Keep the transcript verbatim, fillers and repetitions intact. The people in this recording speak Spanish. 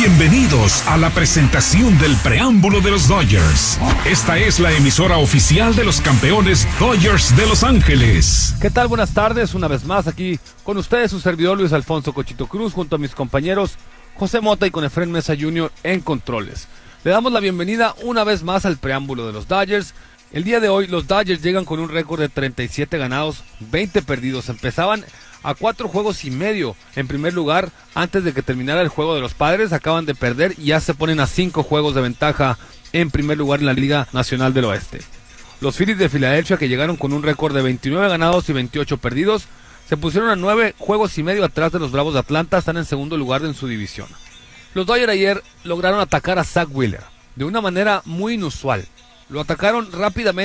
Bienvenidos a la presentación del preámbulo de los Dodgers. Esta es la emisora oficial de los campeones Dodgers de Los Ángeles. ¿Qué tal? Buenas tardes, una vez más aquí con ustedes su servidor Luis Alfonso Cochito Cruz junto a mis compañeros José Mota y con Efraín Mesa junior en controles. Le damos la bienvenida una vez más al preámbulo de los Dodgers. El día de hoy los Dodgers llegan con un récord de treinta y siete ganados, veinte perdidos. Empezaban a cuatro juegos y medio en primer lugar antes de que terminara el juego de los Padres. Acaban de perder y ya se ponen a cinco juegos de ventaja en primer lugar en la Liga Nacional del Oeste. Los Phillies de Filadelfia, que llegaron con un récord de veintinueve ganados y veintiocho perdidos, se pusieron a nueve juegos y medio atrás de los Bravos de Atlanta. Están en segundo lugar en su división. Los Dodgers ayer lograron atacar a Zack Wheeler de una manera muy inusual. Lo atacaron rápidamente